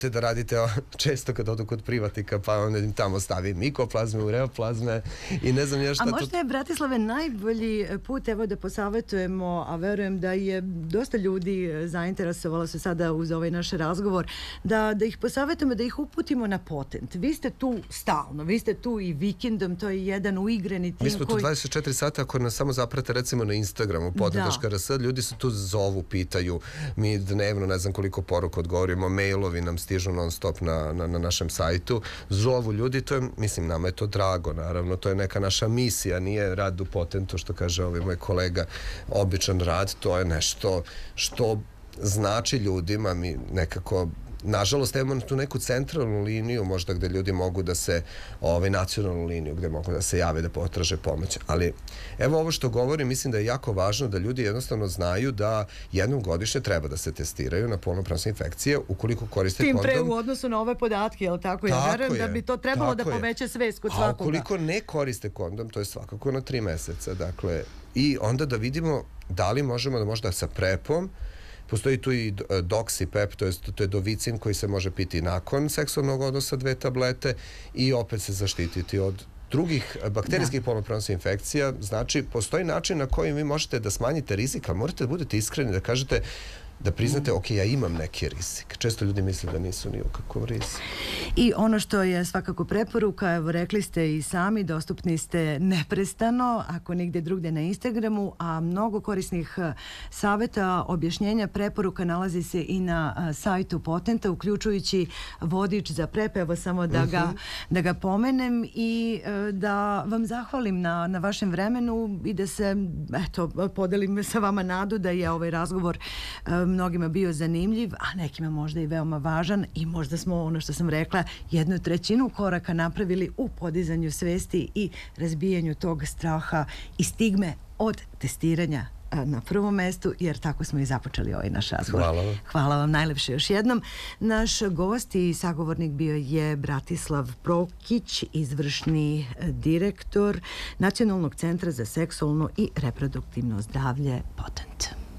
da radite često kad odu kod privatnika, pa onda im tamo stavi mikoplazme, ureoplazme i ne znam ja šta to... A možda je, Bratislave, najbolji put, evo, da posavetujemo, a verujem da je dosta ljudi zainteresovalo se sada uz ovaj naš razgovor, da ih posavetujemo, da ih uputimo na Potent. Vi ste tu stalno, vi ste tu i vikendom, to je jedan uigrani tim. Mi smo tu 24 sata, ako nas samo zaprate recimo na Instagramu, Potent.rs, ljudi se tu zovu, pitaju, mi dnevno ne znam koliko poruka odgovorimo, mailovi nam stižu non stop na našem sajtu, zovu ljudi, to je, mislim, nama je to drago, naravno, to je neka naša misija, nije rad u Potentu, što kaže ovaj moj kolega, običan rad, to je nešto što znači ljudima, mi nekako, nažalost, imamo tu neku centralnu liniju, možda gde ljudi mogu da se, nacionalnu liniju, gde mogu da se jave, da potraže pomoć. Ali, evo ovo što govorim, mislim da je jako važno da ljudi jednostavno znaju da jednom godišnje treba da se testiraju na polno prenosne infekcije, ukoliko koriste kondom. Tim pre u odnosu na ove podatke, je li tako? Ja verujem da bi to trebalo da poveća svest kod svakoga. A ukoliko ne koriste kondom, to je svakako na 3 meseca, dakle, i onda da vidimo da li možemo da možda sa prepom. Postoji tu i doksipep, to je dovicin koji se može piti nakon seksualnog odnosa 2 tablete i opet se zaštititi od drugih bakterijskih polno prenosnih infekcija. Znači, postoji način na koji vi možete da smanjite rizik, ali morate da budete iskreni, da kažete, da priznate, ok, ja imam neki rizik. Često ljudi misle da nisu ni u kakvom riziku. I ono što je svakako preporuka, evo, rekli ste i sami, dostupni ste neprestano, ako nigde drugde na Instagramu, a mnogo korisnih saveta, objašnjenja, preporuka nalazi se i na sajtu Potenta, uključujući vodič za PrEP, evo samo da ga pomenem i da vam zahvalim na vašem vremenu i da se, eto, podelim sa vama nadu da je ovaj razgovor mnogima bio zanimljiv, a nekima možda i veoma važan i možda smo, ono što sam rekla, 1/3 koraka napravili u podizanju svesti i razbijanju tog straha i stigme od testiranja na prvom mestu, jer tako smo i započeli ovaj naš razgovor. Hvala vam. Hvala vam najlepše još jednom. Naš gost i sagovornik bio je Bratislav Prokić, izvršni direktor Nacionalnog centra za seksualno i reproduktivno zdravlje Potent.